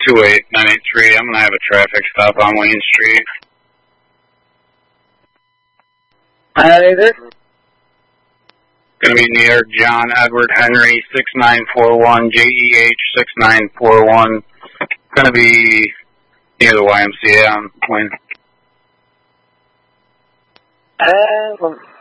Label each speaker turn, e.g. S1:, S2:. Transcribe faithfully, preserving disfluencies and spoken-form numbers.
S1: two eight nine eight three. I'm going to have a traffic stop on Wayne Street.
S2: Either.
S1: Going to be near John Edward Henry, six nine four one, J E H six nine four one. Going to be near the Y M C A on Wayne.
S2: Uh,